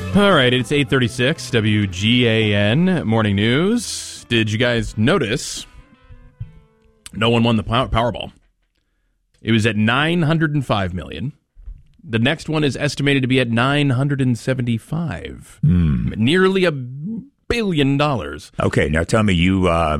All right, it's 8:36, WGAN Morning News. Did you guys notice no one won the Powerball? It was at $905 million. The next one is estimated to be at $975. Nearly $1 billion. Okay, now tell me, you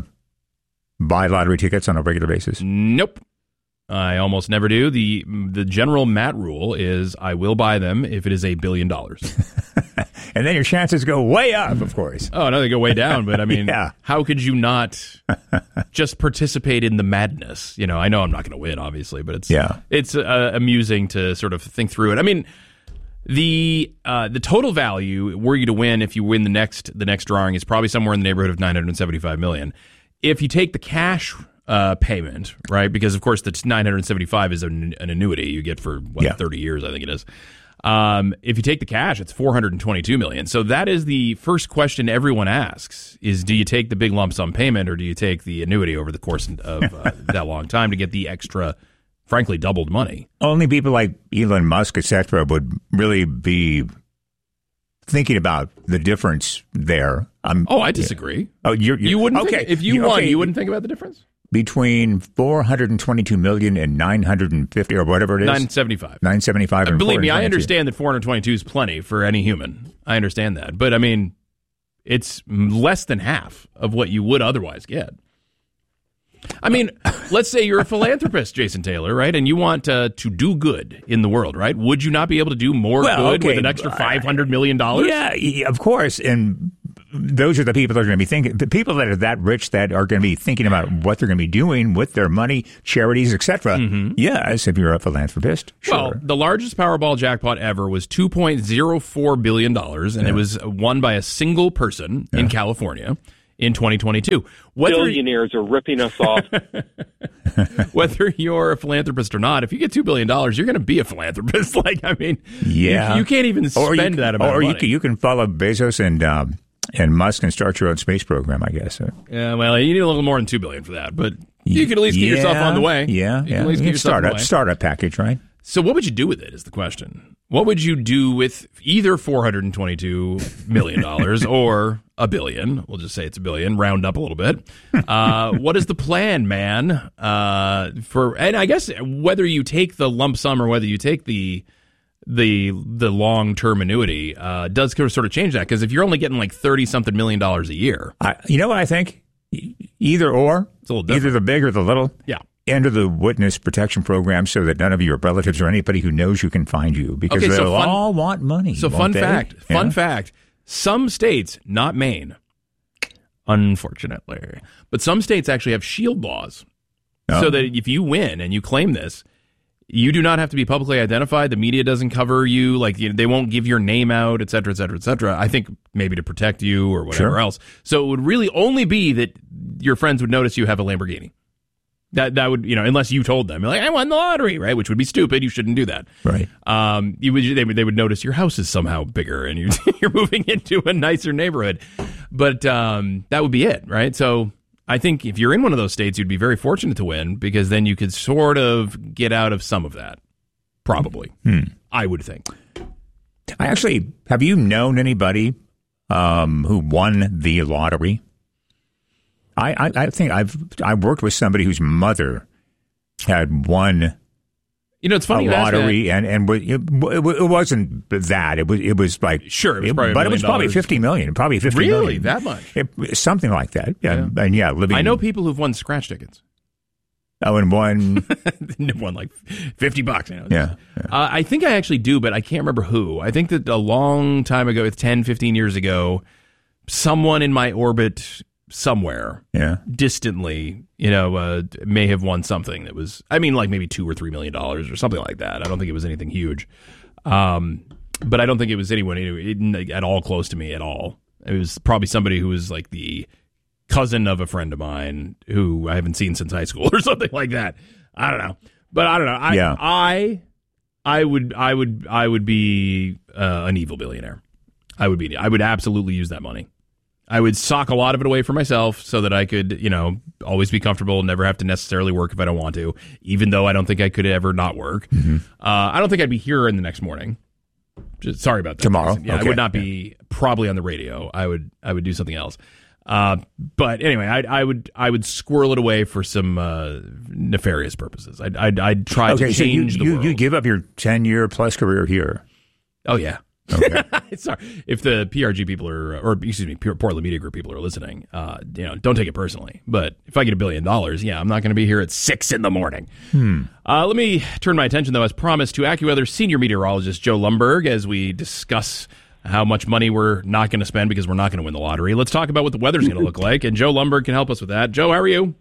buy lottery tickets on a regular basis? Nope. I almost never do. The general Matt rule is I will buy them if it is $1 billion. And then your chances go way up, of course. Oh, no, they go way down. But, I mean, Yeah. How could you not just participate in the madness? You know, I know I'm not going to win, obviously, but it's amusing to sort of think through it. I mean, the total value, were you to win, if you win the next drawing, is probably somewhere in the neighborhood of $975 million. If you take the cash payment, right? Because, of course, the $975 is an annuity you get for 30 years, I think it is. If you take the cash, it's $422 million. So that is the first question everyone asks: is do you take the big lump sum payment, or do you take the annuity over the course of that long time to get the extra, frankly, doubled money? Only people like Elon Musk, etc., would really be thinking about the difference there. I disagree. Yeah. Oh, you wouldn't? Okay, if you won, you wouldn't think about the difference between $422 million and $950 or whatever it is. $975. Believe me, I understand that 422 is plenty for any human. I understand that, but I mean, it's less than half of what you would otherwise get. I mean, let's say you're a philanthropist, Jason Taylor, right? And you want to do good in the world, right? Would you not be able to do more good with an extra $500 million? Yeah, of course. And those are the people that are going to be thinking. The people that are that rich that are going to be thinking about what they're going to be doing with their money, charities, etc. Mm-hmm. Yes, if you're a philanthropist. Sure. Well, the largest Powerball jackpot ever was $2.04 billion, and it was won by a single person in California in 2022. Billionaires are ripping us off. Whether you're a philanthropist or not, if you get $2 billion, you're going to be a philanthropist. Like, I mean, you can't even spend that amount of money. Or you can follow Bezos and Musk and start your own space program, I guess. Yeah, well, you need a little more than $2 billion for that, but you can at least get yourself on the way. Yeah, you can at least get yourself on the way. Startup package, right? So what would you do with it is the question. What would you do with either $422 million or $1 billion? We'll just say it's $1 billion, round up a little bit. What is the plan, man? And I guess whether you take the lump sum or whether you take the long-term annuity does sort of change that, because if you're only getting like $30-something million a year. You know what I think? Either or. It's a little different. Either the big or the little. Yeah. Enter the witness protection program so that none of your relatives or anybody who knows you can find you, because they'll all want money. So fun fact, some states, not Maine, unfortunately, but some states actually have shield laws. So that if you win and you claim this, you do not have to be publicly identified. The media doesn't cover you. Like, they won't give your name out, et cetera, et cetera, et cetera. I think maybe to protect you or whatever else. So it would really only be that your friends would notice you have a Lamborghini. That would, unless you told them, like, I won the lottery, right? Which would be stupid. You shouldn't do that. Right. They would notice your house is somehow bigger and you're moving into a nicer neighborhood. But that would be it, right? So I think if you're in one of those states, you'd be very fortunate to win, because then you could sort of get out of some of that. Probably. I would think. Have you known anybody who won the lottery? I think I've worked with somebody whose mother had won. It's funny a lottery, and it wasn't that. It was like sure, it was probably $50 million. Probably $50 million. Really, that much? Something like that. Yeah. And living. I know people who've won scratch tickets. Oh, and won like $50. Yeah. I think I actually do, but I can't remember who. I think that a long time ago, 10, 15 years ago, someone in my orbit somewhere, distantly, may have won something that was, like maybe $2 or $3 million or something like that. I don't think it was anything huge, but I don't think it was anyone at all close to me at all. It was probably somebody who was like the cousin of a friend of mine who I haven't seen since high school or something like that. I don't know, but I don't know. I would be an evil billionaire. I would absolutely use that money. I would sock a lot of it away for myself so that I could, always be comfortable and never have to necessarily work if I don't want to, even though I don't think I could ever not work. Mm-hmm. I don't think I'd be here in the next morning. Sorry about that. Tomorrow? Yeah, Okay. I would not be probably on the radio. I would do something else. But anyway, I would squirrel it away for some nefarious purposes. I'd try to change the world. You give up your 10-year plus career here. Oh yeah. Okay. Sorry if the PRG people Portland Media Group people are listening. Don't take it personally. But if I get $1 billion, yeah, I'm not going to be here at 6 a.m. Let me turn my attention, though, as promised, to AccuWeather senior meteorologist Joe Lumberg as we discuss how much money we're not going to spend because we're not going to win the lottery. Let's talk about what the weather's going to look like, and Joe Lumberg can help us with that. Joe, how are you?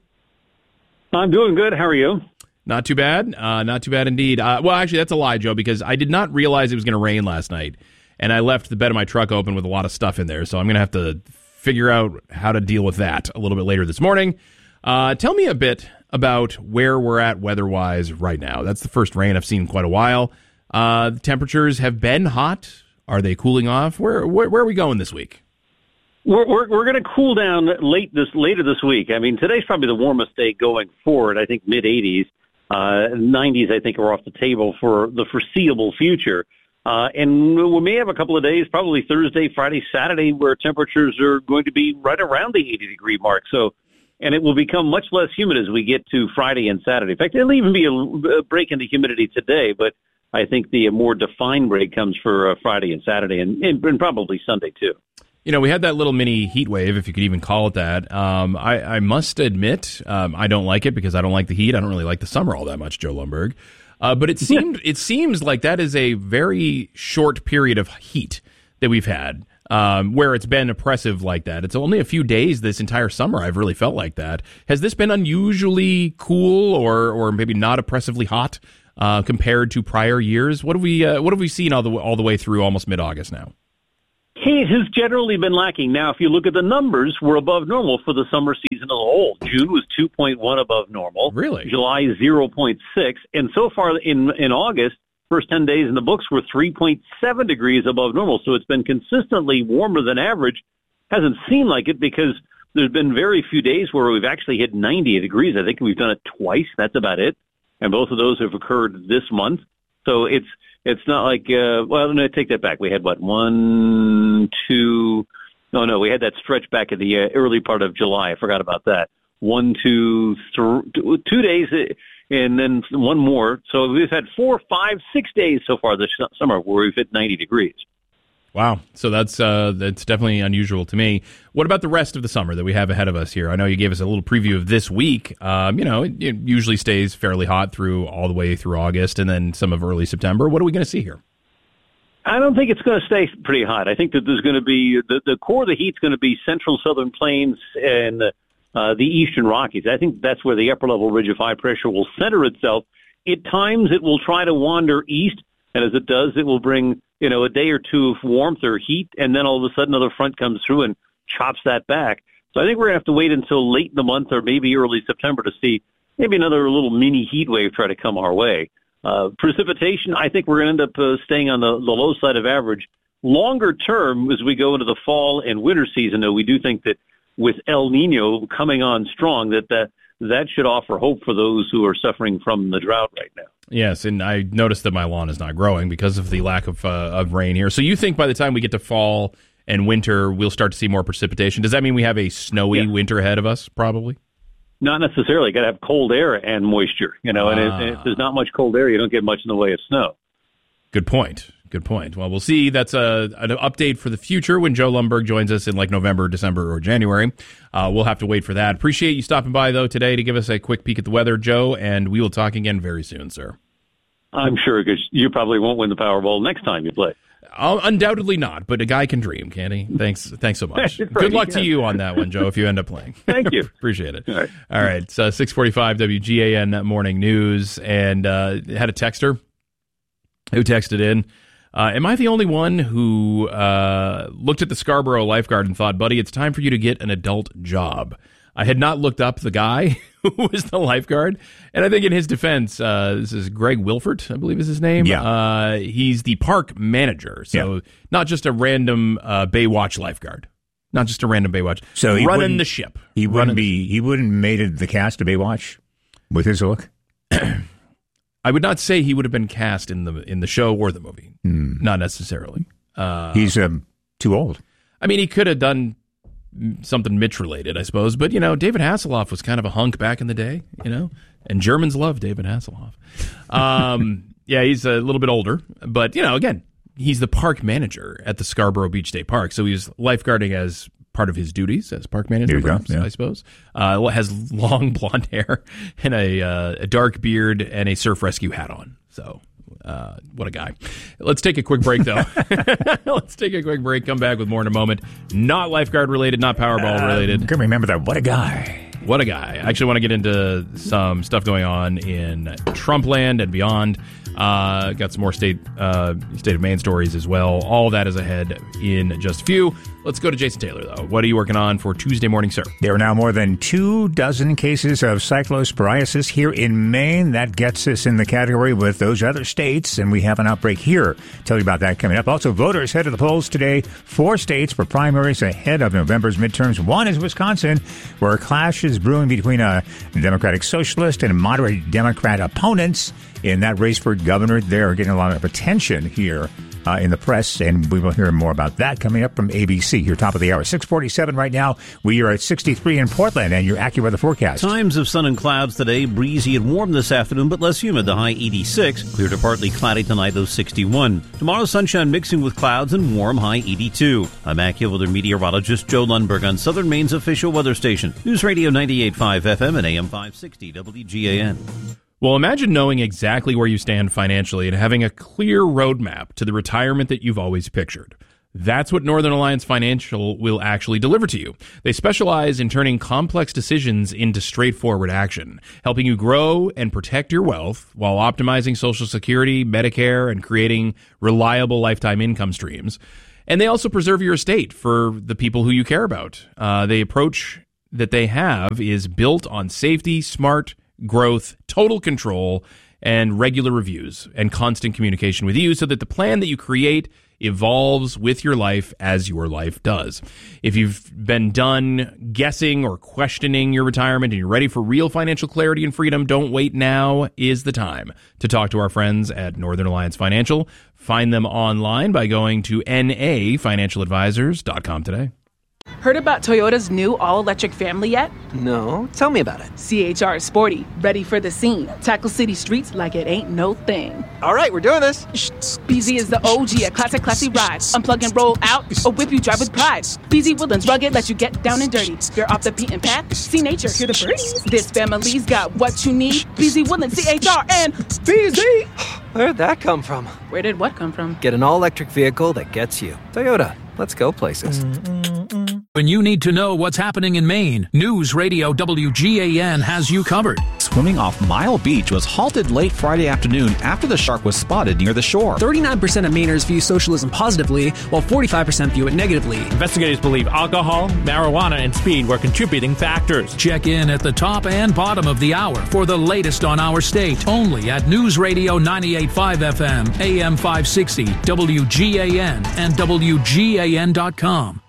I'm doing good. How are you? Not too bad. Not too bad indeed. Well, actually, that's a lie, Joe, because I did not realize it was going to rain last night. And I left the bed of my truck open with a lot of stuff in there, so I'm going to have to figure out how to deal with that a little bit later this morning. Tell me a bit about where we're at weather-wise right now. That's the first rain I've seen in quite a while. The temperatures have been hot. Are they cooling off? Where are we going this week? We're going to cool down later this week. I mean, today's probably the warmest day going forward. I think mid-80s. 90s, I think, are off the table for the foreseeable future. And we may have a couple of days, probably Thursday, Friday, Saturday, where temperatures are going to be right around the 80-degree mark. And it will become much less humid as we get to Friday and Saturday. In fact, there'll even be a break in the humidity today, but I think the more defined break comes for Friday and Saturday and probably Sunday, too. We had that little mini heat wave, if you could even call it that. I must admit, I don't like it because I don't like the heat. I don't really like the summer all that much, Joe Lumberg. But it seems like that is a very short period of heat that we've had, where it's been oppressive like that. It's only a few days this entire summer I've really felt like that. Has this been unusually cool or maybe not oppressively hot compared to prior years? What have we seen all the way through almost mid-August now? Heat has generally been lacking. Now, if you look at the numbers, we're above normal for the summer season as a whole. June was 2.1 above normal. Really? July, 0.6. And so far in August, first 10 days in the books were 3.7 degrees above normal. So it's been consistently warmer than average. Hasn't seemed like it because there's been very few days where we've actually hit 90 degrees. I think we've done it twice. That's about it. And both of those have occurred this month. So it's not like, well, no, take that back. We had, we had that stretch back at the early part of July. I forgot about that. 2 days and then one more. So we've had 4, 5, 6 days so far this summer where we've hit 90 degrees. Wow. So that's definitely unusual to me. What about the rest of the summer that we have ahead of us here? I know you gave us a little preview of this week. It usually stays fairly hot through all the way through August and then some of early September. What are we going to see here? I don't think it's going to stay pretty hot. I think that there's going to be the core of the heat's going to be central southern plains and the eastern Rockies. I think that's where the upper level ridge of high pressure will center itself. At times it will try to wander east, and as it does, it will bring a day or two of warmth or heat, and then all of a sudden another front comes through and chops that back. So I think we're going to have to wait until late in the month or maybe early September to see maybe another little mini heat wave try to come our way. Precipitation, I think we're going to end up staying on the low side of average. Longer term, as we go into the fall and winter season, though, we do think that with El Nino coming on strong, that should offer hope for those who are suffering from the drought right now. Yes, and I noticed that my lawn is not growing because of the lack of rain here. So you think by the time we get to fall and winter, we'll start to see more precipitation? Does that mean we have a snowy winter ahead of us, probably? Not necessarily. Got to have cold air and moisture, and if there's not much cold air, you don't get much in the way of snow. Good point. Well, we'll see. That's an update for the future when Joe Lumberg joins us in November, December, or January. We'll have to wait for that. Appreciate you stopping by, though, today to give us a quick peek at the weather, Joe, and we will talk again very soon, sir. I'm sure, because you probably won't win the Powerball next time you play. Undoubtedly not, but a guy can dream, can't he? Thanks so much. Good luck to you on that one, Joe, if you end up playing. Thank you. Appreciate it. All right. It's 6:45 WGAN Morning News, and had a texter who texted in. Am I the only one who looked at the Scarborough lifeguard and thought, buddy, it's time for you to get an adult job? I had not looked up the guy who was the lifeguard. And I think in his defense, this is Greg Wilford, I believe is his name. Yeah. He's the park manager. So not just a random Baywatch lifeguard. Not just a random Baywatch. So he running the ship. He wouldn't made it the cast of Baywatch with his look? I would not say he would have been cast in the show or the movie. Not necessarily. He's too old. I mean, he could have done something Mitch related, I suppose. But, David Hasselhoff was kind of a hunk back in the day, and Germans love David Hasselhoff. Yeah, he's a little bit older. But, again, he's the park manager at the Scarborough Beach State Park. So he's lifeguarding as part of his duties as park manager, perhaps, I suppose. Has long blonde hair and a dark beard and a surf rescue hat on. So what a guy. Let's take a quick break, though. Let's take a quick break. Come back with more in a moment. Not lifeguard related, not Powerball related. Can remember that. What a guy. What a guy. I actually want to get into some stuff going on in Trumpland and beyond. Got some more state of Maine stories as well. All that is ahead in just a few. Let's go to Jason Taylor, though. What are you working on for Tuesday morning, sir? There are now more than 24 cases of cyclosporiasis here in Maine. That gets us in the category with those other states, and we have an outbreak here. Tell you about that coming up. Also, voters head to the polls today. 4 states for primaries ahead of November's midterms. One is Wisconsin, where a clash is brewing between a Democratic Socialist and moderate Democrat opponents in that race for governor. They're getting a lot of attention here in the press, and we will hear more about that coming up from ABC. Here, top of the hour, 6:47 right now. We are at 63 in Portland, and your AccuWeather forecast. Times of sun and clouds today, breezy and warm this afternoon, but less humid. The high 86, clear to partly cloudy tonight, low 61. Tomorrow, sunshine mixing with clouds and warm, high 82. I'm AccuWeather meteorologist Joe Lundberg on Southern Maine's official weather station, News Radio 98.5 FM and AM 560 WGAN. Well, imagine knowing exactly where you stand financially and having a clear roadmap to the retirement that you've always pictured. That's what Northern Alliance Financial will actually deliver to you. They specialize in turning complex decisions into straightforward action, helping you grow and protect your wealth while optimizing Social Security, Medicare, and creating reliable lifetime income streams. And they also preserve your estate for the people who you care about. The approach that they have is built on safety, smart growth, total control, and regular reviews and constant communication with you so that the plan that you create evolves with your life as your life does. If you've been done guessing or questioning your retirement and you're ready for real financial clarity and freedom, don't wait. Now is the time to talk to our friends at Northern Alliance Financial. Find them online by going to nafinancialadvisors.com today. Heard about Toyota's new all-electric family yet? No, tell me about it. CHR is sporty, ready for the scene. Tackle city streets like it ain't no thing. All right, we're doing this. BZ is the OG, a classy ride. Unplug and roll out, or whip you drive with pride. BZ Woodlands rugged, let you get down and dirty. You're off the beaten path, see nature, hear the birds. This family's got what you need. BZ Woodlands, CHR, and BZ. Where'd that come from? Where did what come from? Get an all-electric vehicle that gets you. Toyota, let's go places. When you need to know what's happening in Maine, News Radio WGAN has you covered. Swimming off Mile Beach was halted late Friday afternoon after the shark was spotted near the shore. 39% of Mainers view socialism positively, while 45% view it negatively. Investigators believe alcohol, marijuana, and speed were contributing factors. Check in at the top and bottom of the hour for the latest on our state, only at News Radio 98.5 FM, AM 560, WGAN, and WGAN.com.